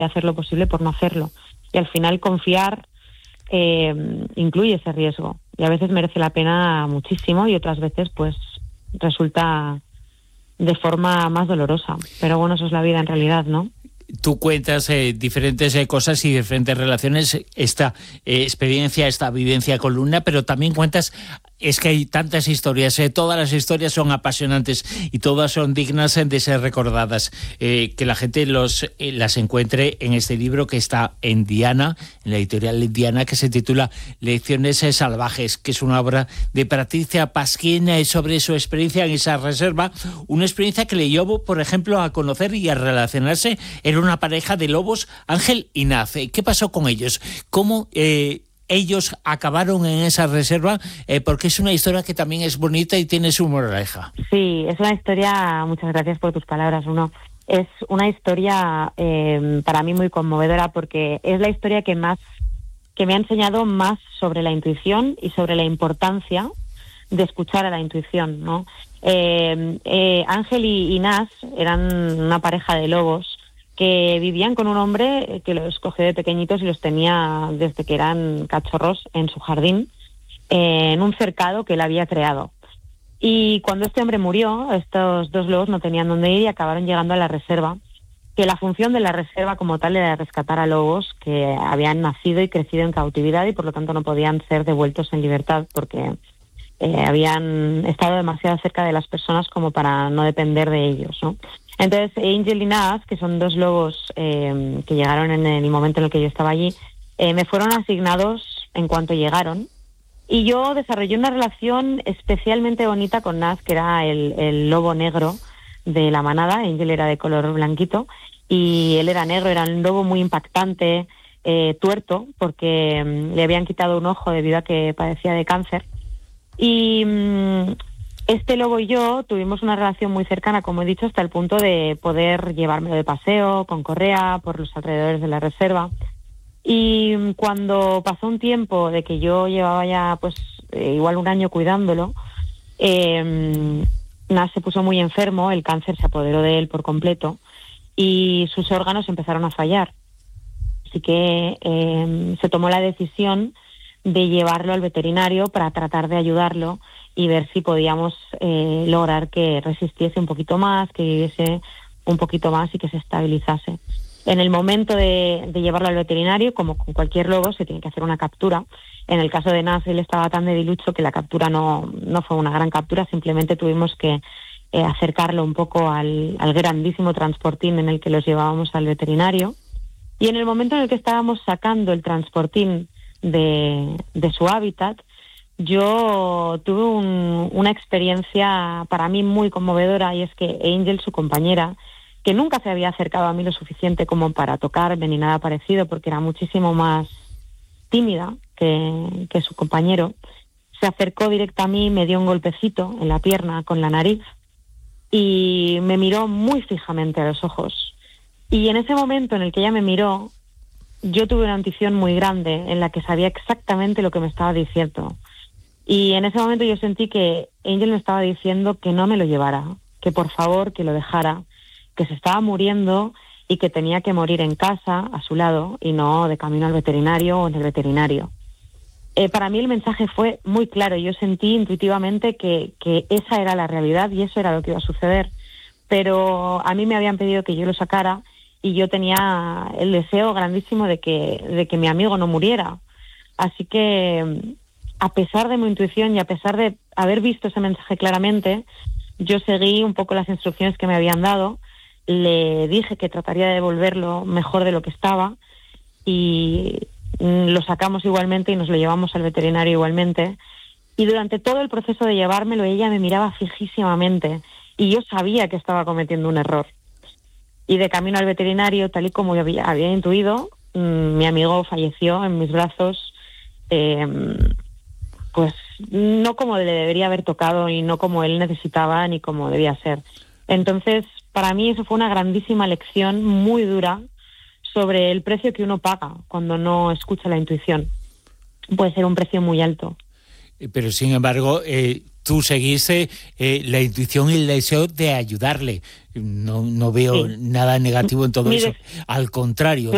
hacer lo posible por no hacerlo. Y al final confiar incluye ese riesgo. Y a veces merece la pena muchísimo y otras veces pues resulta de forma más dolorosa. Pero bueno, eso es la vida en realidad, ¿no? Tú cuentas diferentes cosas y diferentes relaciones, esta experiencia, esta vivencia con Luna, pero también cuentas, es que hay tantas historias, todas las historias son apasionantes y todas son dignas de ser recordadas, que la gente las encuentre en este libro que está en Diana, en la editorial Diana, que se titula Lecciones salvajes, que es una obra de Patricia Pasquín sobre su experiencia en esa reserva, una experiencia que le llevó, por ejemplo, a conocer y a relacionarse en una pareja de lobos, Ángel y Naz. ¿Qué pasó con ellos? ¿Cómo ellos acabaron en esa reserva? Porque es una historia que también es bonita y tiene su moraleja. Sí, es una historia, muchas gracias por tus palabras, Bruno. Es una historia para mí muy conmovedora porque es la historia que me ha enseñado más sobre la intuición y sobre la importancia de escuchar a la intuición, ¿no? Ángel y Naz eran una pareja de lobos que vivían con un hombre que los cogió de pequeñitos y los tenía desde que eran cachorros en su jardín, en un cercado que él había creado. Y cuando este hombre murió, estos dos lobos no tenían dónde ir y acabaron llegando a la reserva, que la función de la reserva como tal era rescatar a lobos que habían nacido y crecido en cautividad y por lo tanto no podían ser devueltos en libertad porque habían estado demasiado cerca de las personas como para no depender de ellos, ¿no? Entonces, Angel y Naz, que son dos lobos que llegaron en el momento en el que yo estaba allí, me fueron asignados en cuanto llegaron. Y yo desarrollé una relación especialmente bonita con Naz, que era el lobo negro de la manada. Angel era de color blanquito y él era negro, era un lobo muy impactante, tuerto, porque le habían quitado un ojo debido a que padecía de cáncer. Y este lobo y yo tuvimos una relación muy cercana, como he dicho, hasta el punto de poder llevármelo de paseo con correa por los alrededores de la reserva. Y cuando pasó un tiempo de que yo llevaba ya pues igual un año cuidándolo, Naz se puso muy enfermo, el cáncer se apoderó de él por completo y sus órganos empezaron a fallar. Así que se tomó la decisión de llevarlo al veterinario para tratar de ayudarlo y ver si podíamos lograr que resistiese un poquito más, que viviese un poquito más y que se estabilizase. En el momento de llevarlo al veterinario, como con cualquier lobo, se tiene que hacer una captura. En el caso de Naz, él estaba tan debilucho que la captura no fue una gran captura, simplemente tuvimos que acercarlo un poco al grandísimo transportín en el que los llevábamos al veterinario. Y en el momento en el que estábamos sacando el transportín de su hábitat, yo tuve una experiencia para mí muy conmovedora, y es que Angel, su compañera, que nunca se había acercado a mí lo suficiente como para tocarme ni nada parecido, porque era muchísimo más tímida que su compañero, se acercó directo a mí, me dio un golpecito en la pierna con la nariz y me miró muy fijamente a los ojos. Y en ese momento en el que ella me miró, yo tuve una intuición muy grande en la que sabía exactamente lo que me estaba diciendo. Y en ese momento yo sentí que Angel me estaba diciendo que no me lo llevara, que por favor que lo dejara, que se estaba muriendo y que tenía que morir en casa, a su lado, y no de camino al veterinario o en el veterinario. Para mí el mensaje fue muy claro. Yo sentí intuitivamente que esa era la realidad y eso era lo que iba a suceder. Pero a mí me habían pedido que yo lo sacara y yo tenía el deseo grandísimo de que mi amigo no muriera. Así que, a pesar de mi intuición y a pesar de haber visto ese mensaje claramente, yo seguí un poco las instrucciones que me habían dado. Le dije que trataría de devolverlo mejor de lo que estaba y lo sacamos igualmente y nos lo llevamos al veterinario igualmente. Y durante todo el proceso de llevármelo, ella me miraba fijísimamente y yo sabía que estaba cometiendo un error. Y de camino al veterinario, tal y como había intuido, mi amigo falleció en mis brazos, pues no como le debería haber tocado y no como él necesitaba ni como debía ser. Entonces, para mí eso fue una grandísima lección muy dura sobre el precio que uno paga cuando no escucha la intuición. Puede ser un precio muy alto. Pero sin embargo, tú seguiste la intuición y el deseo de ayudarle. No veo nada negativo en todo eso. Al contrario.